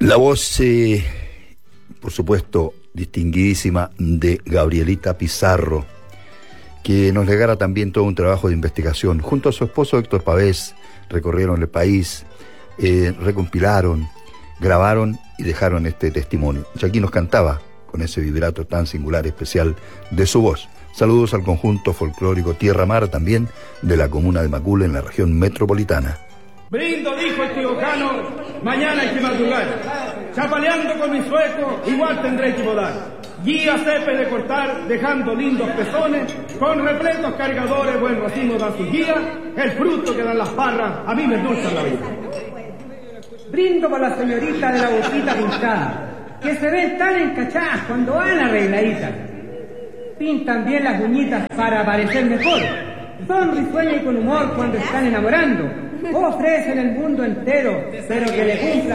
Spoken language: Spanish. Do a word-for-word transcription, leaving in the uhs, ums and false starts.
La voz, eh, por supuesto, distinguidísima de Gabrielita Pizarro, que nos legara también todo un trabajo de investigación. Junto a su esposo Héctor Pavés, recorrieron el país, eh, recompilaron, grabaron y dejaron este testimonio. Y aquí nos cantaba con ese vibrato tan singular, especial de su voz. Saludos al conjunto folclórico Tierra Mar, también de la comuna de Macul, en la región metropolitana. Brindo, dijo el tío Cano, mañana hay que madrugar. Chapaleando con mi sueco, igual tendré que volar. Guía cepe de cortar, dejando lindos pezones, con repletos cargadores, buen racimo dan sus guías, el fruto que dan las parras, a mí me endulzan la vida. Brindo por la señorita de la boquita pintada, que se ven tan encachadas cuando van arregladitas. Pintan bien las uñitas para parecer mejor. Son risueñas y con humor cuando están enamorando. Ofrecen el mundo entero, pero que le cumpla